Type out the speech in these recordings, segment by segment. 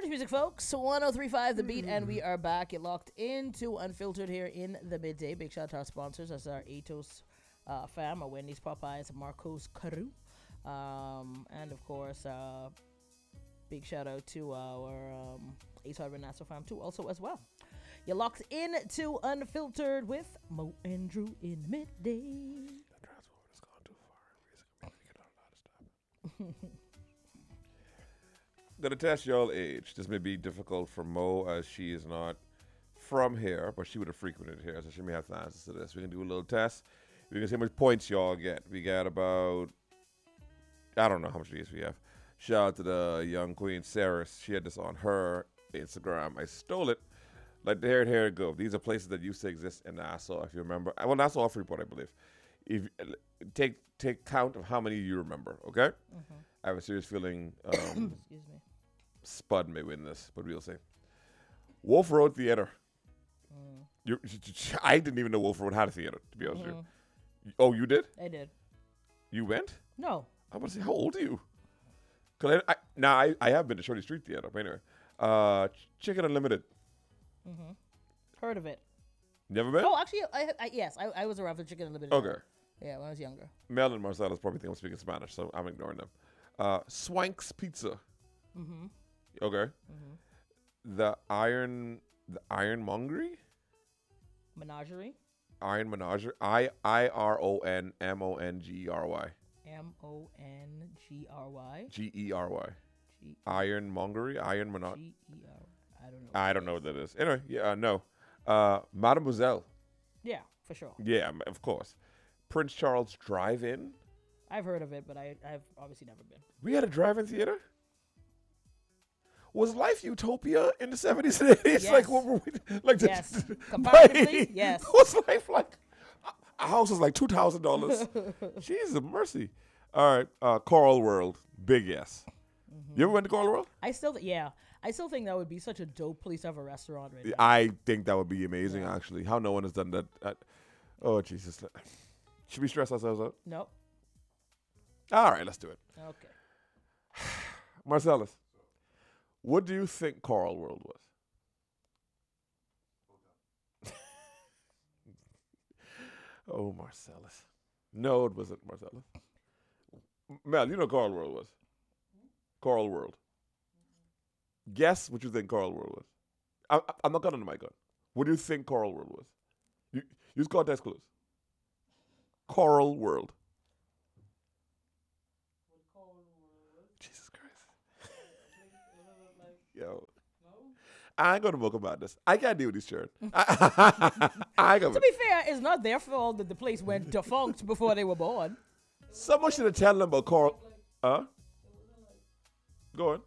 Orange Music, folks. 1035 The Beat, and we are back. You're locked into Unfiltered here in the midday. Big shout out to our sponsors. That's our Atos fam, our Wendy's, Popeyes, Marcos Caru. And of course, big shout out to our Ace Hardware Nassau fam, too, also as well. You're locked into Unfiltered with Mo and Drew in midday. The transformer has gone too far. Music, I don't know how to stop. Gonna test y'all age. This may be difficult for Mo as she is not from here, but she would have frequented here, so she may have the answers to this. We can do a little test. We can see how much points y'all get. We got about, I don't know how much of these we have. Shout out to the young queen, Sarah. She had this on her Instagram. I stole it. Like, here it go. These are places that used to exist in Nassau, if you remember. Well, Nassau or Freeport, I believe. If take count of how many you remember, okay? Mm-hmm. I have a serious feeling Excuse me. Spud may win this, but we'll see. Wolf Road Theater. I didn't even know Wolf Road had a theater, to be honest with you. Oh, you did? I did. You went? No. I want to say, how old are you? Cause I have been to Shorty Street Theater, but anyway. Chicken Unlimited. Mm-hmm. Heard of it. Never been? Oh, actually, yes, I was around for Chicken Unlimited. Okay. Yeah, when I was younger. Mel and Marcellus probably think I'm speaking Spanish, so I'm ignoring them. Swank's Pizza. Mm-hmm. Okay. Mm-hmm. The Ironmongery? Menagerie. Iron Menagerie. IRONMONGERY. MONGRY. GERY. Ironmongery. Iron Menagerie. I don't know. I don't know what that is. Anyway, yeah, no. Mademoiselle. Yeah, for sure. Yeah, of course. Prince Charles Drive-In. I've heard of it, but I've obviously never been. We had a drive-in theater? Was life utopia in the 70s and 80s? Yes. Like, what were we, like Yes. Comparatively, right? yes. Was life like, a house was like $2,000. Jesus mercy. All right, Coral World, big yes. Mm-hmm. You ever went to Coral World? I still think that would be such a dope place to have a restaurant right now. I think that would be amazing, actually. How no one has done that. Oh, Jesus. Should we stress ourselves out? Nope. All right, let's do it. Okay. Marcellus, what do you think Coral World was? Oh, Marcellus. No, it wasn't Marcellus. Mel, you know Coral World was. Coral World. Guess what you think Coral World was. I'm not going to my gun. What do you think Coral World was? Use contest clues. Coral World. Jesus Christ. Yo. I ain't going to book about this. I can't deal with these children. To be fair, it's not their fault that the place went defunct before they were born. Someone should have told them about Coral. Huh? Go on.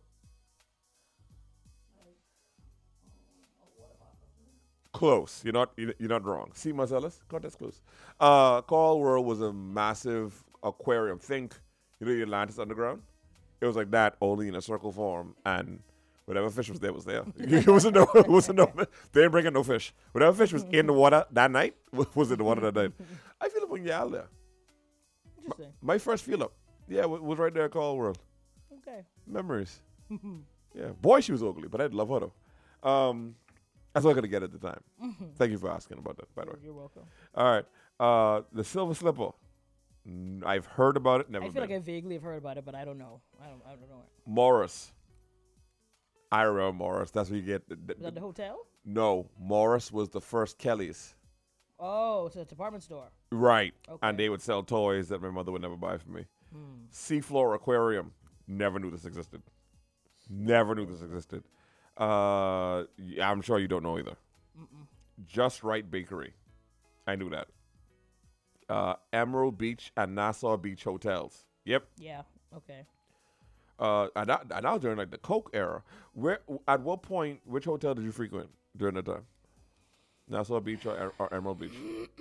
Close. You're not wrong. See, Marcellus? Contest close. Coral World was a massive aquarium. Think, the Atlantis Underground? It was like that, only in a circle form, and whatever fish was there was there. It wasn't no. They didn't bring in no fish. Whatever fish was in the water that night was in the water that night. I feel it when you're out there. Interesting. My first feel up, yeah, was right there at Coral World. Okay. Memories. Yeah, boy, she was ugly, but I'd love her though. That's all I could get at the time. Thank you for asking about that, by the way. You're welcome. All right, the Silver Slipper. I've heard about it, never I feel been. like I vaguely have heard about it, but I don't know. I don't know it. Morris. I remember Morris. That's where you get. Was that the hotel? No, Morris was the first Kelly's. Oh, so it's a department store. Right. Okay. And they would sell toys that my mother would never buy for me. Seafloor Aquarium. Never knew this existed. Never knew this existed. Yeah, I'm sure you don't know either. Just Right Bakery. I knew that. Emerald Beach and Nassau Beach hotels. Yep. Yeah. Okay. And that was during like the Coke era. At what point, which hotel did you frequent during that time? Nassau Beach or Emerald Beach?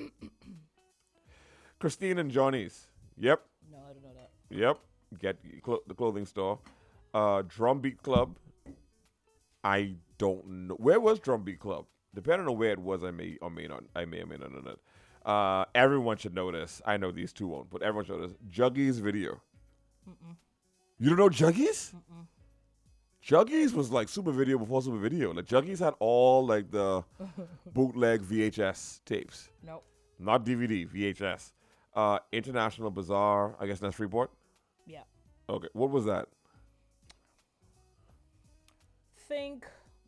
Christine and Johnny's. Yep. No, I don't know that. Yep. Get the clothing store. Drumbeat Club. I don't know. Where was Drumbeat Club? Depending on where it was, I may or may not know that. Everyone should know this. I know these two won't, but everyone should know this. Juggies Video. You don't know Juggies? Juggies was like Super Video before Super Video. Like Juggies had all like the bootleg VHS tapes, Nope. not DVD, VHS. International Bazaar, I guess that's Freeport. Yeah. Okay, what was that? Think.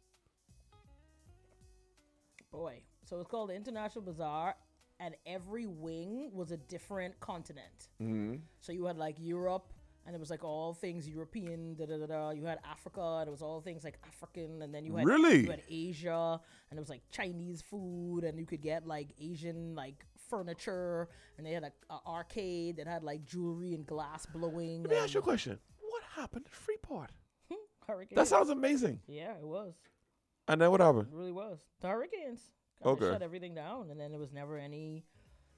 Boy. So it's called the International Bazaar, and every wing was a different continent. Mm-hmm. So you had like Europe, and it was like all things European. Da da da da. You had Africa, and it was all things like African, and then you had Really? you had Asia, and it was like Chinese food, and you could get like Asian like furniture, and they had a arcade that had like jewelry and glass blowing. Let me ask you a question. What happened at Freeport? Hurricanes. That sounds amazing. Yeah, it was. And then what happened? It really was. The hurricanes kinda Okay. shut everything down, and then there was never any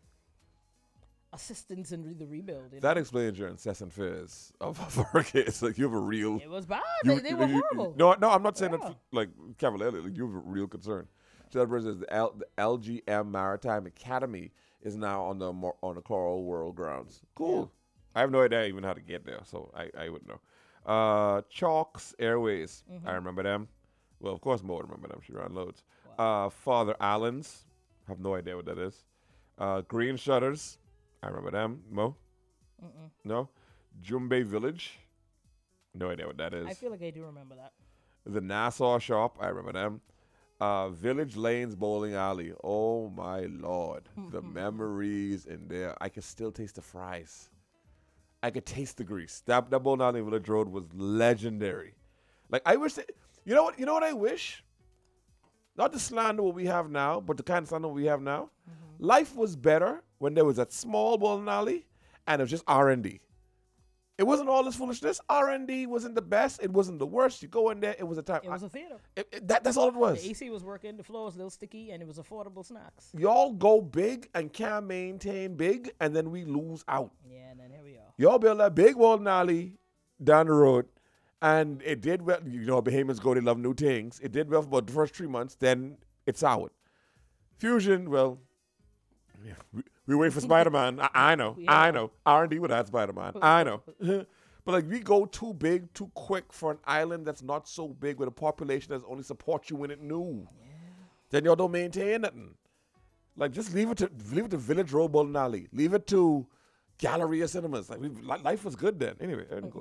assistance in the rebuild. You know? That explains your incessant fears of hurricanes. Like you have a real. It was bad. You- They were you- horrible. No, I'm not saying Yeah. that like cavalierly. Like you have a real concern. So that brings us the LGM Maritime Academy is now on the Coral World grounds. Cool. I have no idea even how to get there, so I wouldn't know. Chalks Airways, I remember them. Well, of course, Mo would remember them. She ran loads. Father Allen's, have no idea what that is. Green Shutters, I remember them. Mo? No. Jumbe Village, no idea what that is. I feel like I do remember that. The Nassau Shop, I remember them. Village Lanes Bowling Alley, oh my lord, the memories in there. I can still taste the fries. I could taste the grease. That bowling alley in Village Road was legendary. Like I wish, you know what I wish. Not the slander what we have now, but the kind of slander we have now. Life was better when there was that small bowling alley, and it was just R&D. It wasn't all this foolishness. R&D wasn't the best. It wasn't the worst. You go in there, it was a time. It was a theater. That's all it was. The AC was working, the floor was a little sticky, and it was affordable snacks. Y'all go big and can't maintain big, and then we lose out. Yeah, and then here we are. Y'all build that big bowling alley down the road, and it did well. You know, Bahamians go, they love new things. It did well for about the first 3 months, then it's out. Fusion, well, yeah, we wait for Spider-Man. I know. R&D would add Spider-Man. I know. But like we go too big, too quick for an island that's not so big with a population that's only supports you when it new. Yeah. Then y'all don't maintain nothing. Like just leave it to Village Road Bowling Alley. Leave it to Galleria Cinemas. Like life was good then. Anyway,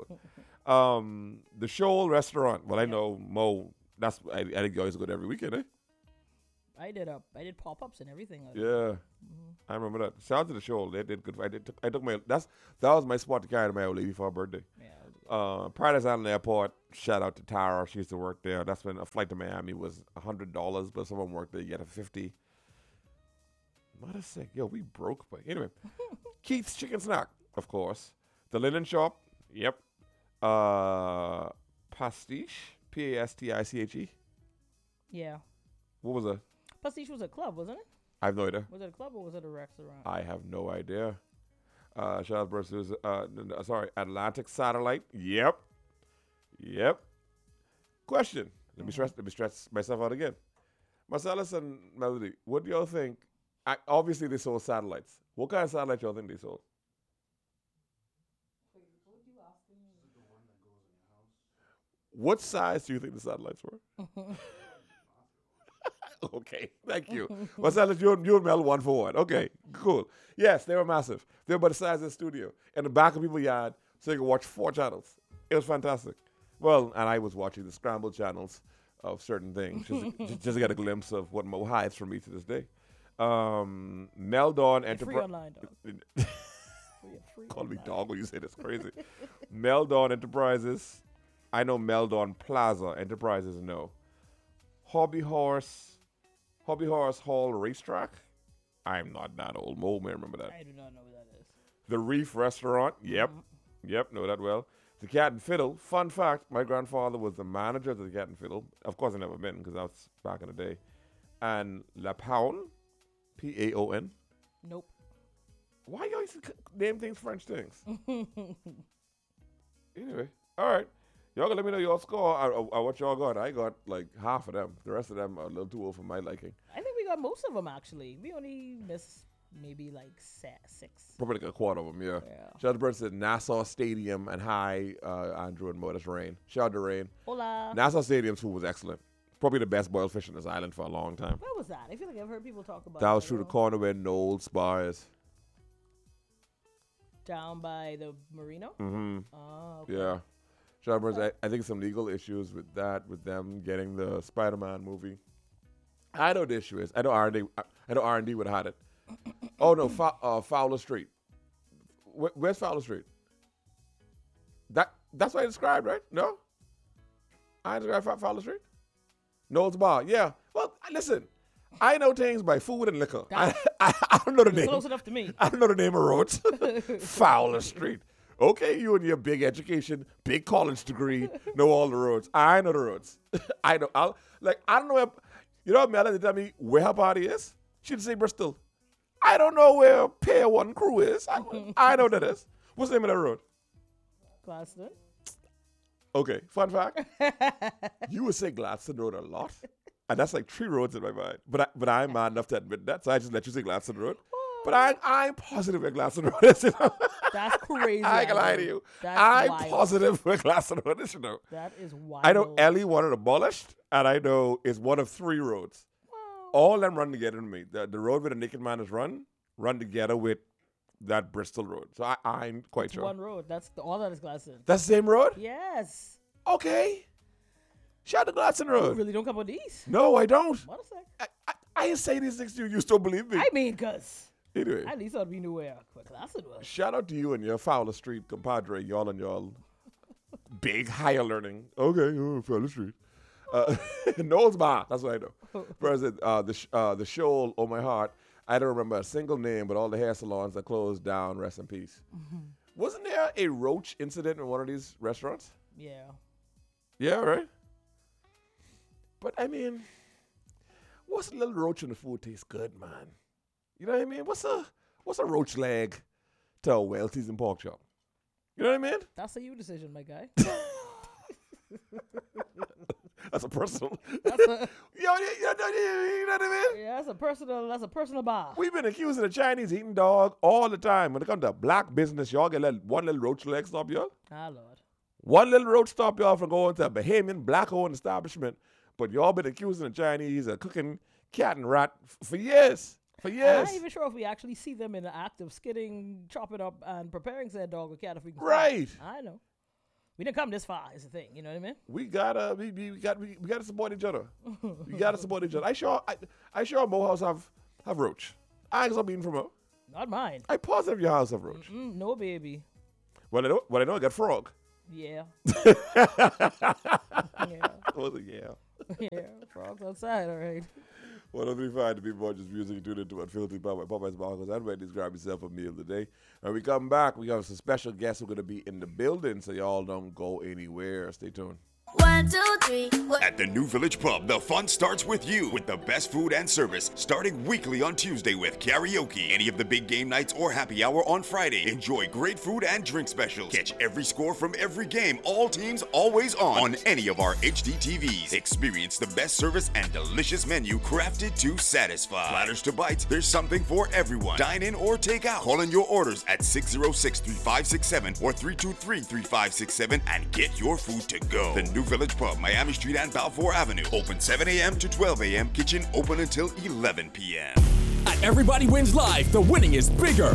the Shoal Restaurant. Well, I know Mo. I think you always go there every weekend, eh? I did pop-ups and everything. Yeah. I remember that. Shout out to the Shoal. They did good. I took that was my spot to carry to my old lady for her birthday. Yeah. Paradise Island Airport. Shout out to Tara. She used to work there. That's when a flight to Miami was $100, but someone worked there. You get a $50. Not a sick. Yo, we broke, but anyway. Keith's Chicken Snack, of course. The Linen Shop. Yep. Pastiche. Pastiche. Yeah. What was that? Pastiche was a club, wasn't it? I have no idea. Was it a club or was it a restaurant? I have no idea. Shout out versus Atlantic Satellite. Yep. Question. Let me stress myself out again. Marcellus and Melody, what do y'all think? Obviously they sold satellites. What kind of satellite y'all think they sold? What size do you think the satellites were? Okay, thank you. Marcellus, you and Mel 1 for 1. Okay, cool. Yes, they were massive. They were about the size of the studio in the back of people's yard, so you could watch 4 channels. It was fantastic. Well, and I was watching the scrambled channels of certain things just to get a glimpse of what Mo hides from me to this day. Meldon Enterprise. Free online, dog. Call me dog when you say that's crazy. Meldon Enterprises. I know Meldon Plaza Enterprises. No. Hobby Horse Hall Racetrack. I'm not that old. Mo may remember that. I do not know what that is. The Reef Restaurant. Yep. Know that well. The Cat and Fiddle. Fun fact, my grandfather was the manager of the Cat and Fiddle. Of course, I never been because that was back in the day. And La Paon. Paon. Nope. Why you always name things French things? Anyway, all right. Y'all gonna let me know your score or what y'all got. I got like half of them. The rest of them are a little too old for my liking. I think we got most of them, actually. We only missed maybe like 6. Probably like a quarter of them, yeah. Shout out to person said Nassau Stadium and hi, Andrew and Mo. That's Rain. Shout out to Rain. Hola. Nassau Stadium's food was excellent. Probably the best boiled fish on this island for a long time. Where was that? I feel like I've heard people talk about that. That was it, through the corner where Noel's Bar is. Down by the Marino? Mm-hmm. Oh, okay. Yeah. Shout out to I think some legal issues with that, with them getting the Spider-Man movie. I know the issue is. I know R&D would have had it. Oh, no, Fowler Street. Where's Fowler Street? That's what I described, right? No? I described Fowler Street? Noel's Bar, yeah. Well, listen, I know things by food and liquor. I don't know the name. Close enough to me. I don't know the name of roads. Fowler Street. Okay, you and your big education, big college degree, know all the roads. I know the roads. I know. I don't know where. You know what Melanie tell me where her party is? She'd say Bristol. I don't know where Pier 1 Crew is. I know that is. What's the name of that road? Gladstone. Okay, fun fact. You would say Gladstone Road a lot. And that's like 3 roads in my mind. But I'm mad enough to admit that, so I just let you say Gladstone Road. But I'm positive where Gladstone Road is. You know? That's crazy. I ain't gonna lie to you. I'm positive where Gladstone Road is, you know. That is wild. I know Ellie wanted abolished, and I know it's one of 3 roads. Wow. All of them run together to me. The road where the naked man is run together with that Bristol road. So I'm quite sure. One road. That's all that is Gladstone. That's the same road? Yes. Okay. Shout out to Gladstone Road. You really don't come on these? No, I don't. What a sec. I say these things to you. You still believe me? I mean, cuz. Anyway. At least I'd be new where Gladstone was. Shout out to you and your Fowler Street compadre. Y'all and y'all big higher learning. Okay, Fowler Street. Noel's Bar. That's what I know. President, the show, Oh My Heart. I don't remember a single name, but all the hair salons that closed down, rest in peace. Mm-hmm. Wasn't there a roach incident in one of these restaurants? Yeah. Yeah, right? But, I mean, what's a little roach in the food tastes good, man? You know what I mean? What's a roach leg to a well-seasoned pork chop? You know what I mean? That's a you decision, my guy. That's a personal. That's a, you know what I mean? Yeah, that's a personal bar. We've been accusing the Chinese eating dog all the time. When it comes to black business, y'all get one little roach leg stop y'all. Ah, Lord. One little roach stop y'all from going to a Bahamian black-owned establishment. But y'all been accusing the Chinese of cooking cat and rat for years. For years. I'm not even sure if we actually see them in the act of skinning, chopping up, and preparing said dog or cat if we can. Right. I know. We didn't come this far. Is the thing. You know what I mean? We gotta support each other. We gotta support each other. I sure Mo house have roach. I ain't gonna be from Mo. Not mine. I positive your house have roach. No, baby. Well, I know I got frog. Yeah. Yeah. Was it yeah, frogs outside, all right. 103.5 to be more just music. Tune into Unfiltered by Popeyes Marcos. I'm ready to grab yourself a meal today. When we come back, we have some special guests who are going to be in the building, so y'all don't go anywhere. Stay tuned. 1, 2, 3. At the New Village Pub, the fun starts with you, with the best food and service, starting weekly on Tuesday with karaoke. Any of the big game nights or happy hour on Friday. Enjoy great food and drink specials. Catch every score from every game, all teams always on any of our HD TVs. Experience the best service and delicious menu crafted to satisfy. Platters to bites, there's something for everyone. Dine in or take out. Call in your orders at 606-3567 or 323-3567 and get your food to go. The New Village Pub, Miami Street and Balfour Avenue. Open 7 a.m. to 12 a.m. Kitchen open until 11 p.m. At Everybody Wins Live, the winning is bigger.